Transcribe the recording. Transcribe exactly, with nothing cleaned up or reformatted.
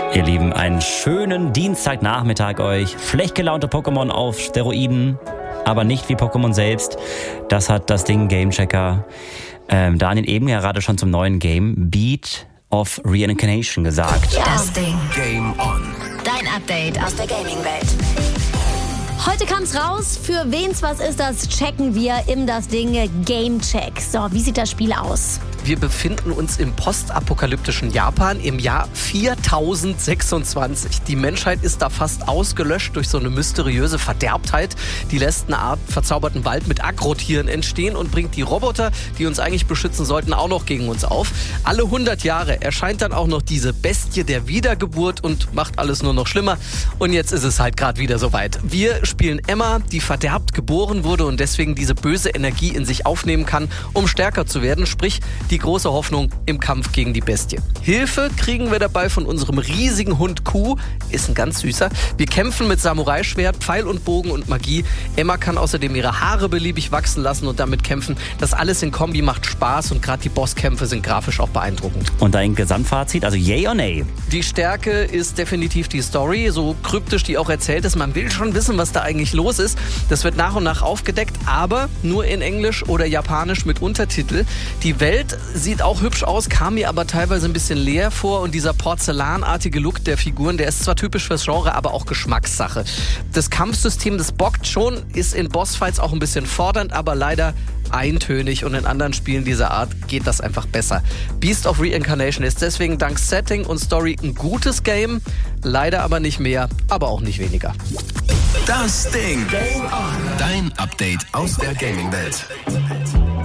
Ihr Lieben, einen schönen Dienstagnachmittag euch. Schlecht gelaunte Pokémon auf Steroiden, aber nicht wie Pokémon selbst. Das hat das Ding Gamechecker ähm, Daniel eben gerade schon zum neuen Game Beat of Reincarnation gesagt. Das Ding. Game On. Dein Update aus der Gaming-Welt. Heute kam's raus. Für wen's was ist, das checken wir im das Ding Gamecheck. So, wie sieht das Spiel aus? Wir befinden uns im postapokalyptischen Japan im Jahr viertausendsechsundzwanzig. Die Menschheit ist da fast ausgelöscht durch so eine mysteriöse Verderbtheit. Die lässt eine Art verzauberten Wald mit Agrotieren entstehen und bringt die Roboter, die uns eigentlich beschützen sollten, auch noch gegen uns auf. Alle hundert Jahre erscheint dann auch noch diese Bestie der Wiedergeburt und macht alles nur noch schlimmer. Und jetzt ist es halt gerade wieder soweit. Wir spielen Emma, die verderbt geboren wurde und deswegen diese böse Energie in sich aufnehmen kann, um stärker zu werden, sprich die große Hoffnung im Kampf gegen die Bestie. Hilfe kriegen wir dabei von unserem riesigen Hund Q, ist ein ganz süßer. Wir kämpfen mit Samurai-Schwert, Pfeil und Bogen und Magie. Emma kann außerdem ihre Haare beliebig wachsen lassen und damit kämpfen. Das alles in Kombi macht Spaß und gerade die Bosskämpfe sind grafisch auch beeindruckend. Und dein Gesamtfazit, also yay or nay? Die Stärke ist definitiv die Story, so kryptisch die auch erzählt ist. Man will schon wissen, was da eigentlich los ist. Das wird nach und nach aufgedeckt, aber nur in Englisch oder Japanisch mit Untertitel. Die Welt sieht auch hübsch aus, kam mir aber teilweise ein bisschen leer vor und dieser porzellanartige Look der Figuren, der ist zwar typisch fürs Genre, aber auch Geschmackssache. Das Kampfsystem, das bockt schon, ist in Bossfights auch ein bisschen fordernd, aber leider eintönig und in anderen Spielen dieser Art geht das einfach besser. Beast of Reincarnation ist deswegen dank Setting und Story ein gutes Game, leider aber nicht mehr, aber auch nicht weniger. Das Ding. Game On. Dein Update aus der Gaming-Welt.